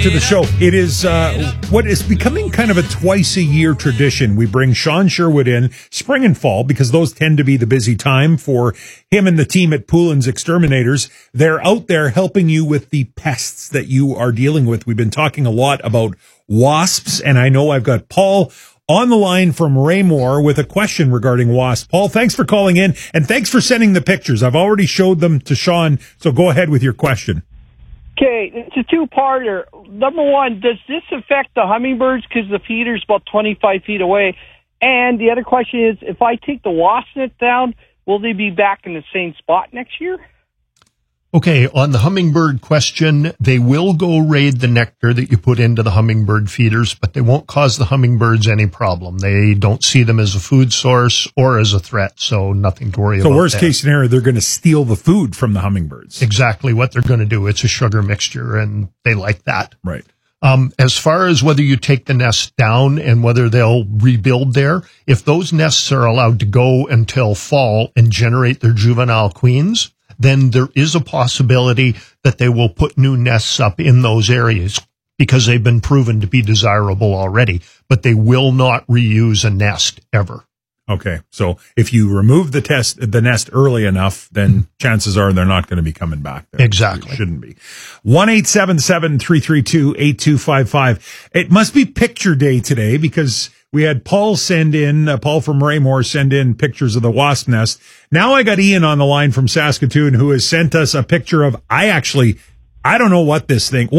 To the show. It is what is becoming kind of a twice-a-year tradition. We bring Sean Sherwood in spring and fall because those tend to be the busy time for him and the team at Poulin's Exterminators. They're out there helping you with the pests that you are dealing with. We've been talking a lot about wasps, and I know I've got Paul on the line from Raymore with a question regarding wasps. Paul, thanks for calling in, and thanks for sending the pictures. I've already showed them to Sean, so go ahead with your question. Okay, it's a two-parter. Number one, does this affect the hummingbirds because the feeder's about 25 feet away? And the other question is, if I take the wasp net down, will they be back in the same spot next year? Okay, on the hummingbird question, they will go raid the nectar that you put into the hummingbird feeders, but they won't cause the hummingbirds any problem. They don't see them as a food source or as a threat, so nothing to worry about. So worst case scenario, they're going to steal the food from the hummingbirds. Exactly what they're going to do. It's a sugar mixture, and they like that. Right. As far as whether you take the nest down and whether they'll rebuild there, if those nests are allowed to go until fall and generate their juvenile queens, then there is a possibility that they will put new nests up in those areas because they've been proven to be desirable already, but they will not reuse a nest ever. Okay. So if you remove the nest early enough, then chances are they're not going to be coming back there. Exactly. It shouldn't be. 1-877-332-8255. It must be picture day today because we had Paul from Raymore send in pictures of the wasp nest. Now I got Ian on the line from Saskatoon who has sent us a picture of, I don't know what this thing,